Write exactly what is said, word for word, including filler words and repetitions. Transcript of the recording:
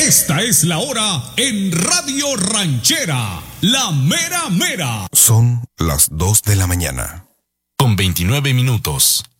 Esta es la hora en Radio Ranchera, la mera mera. Son las dos de la mañana. Con veintinueve minutos.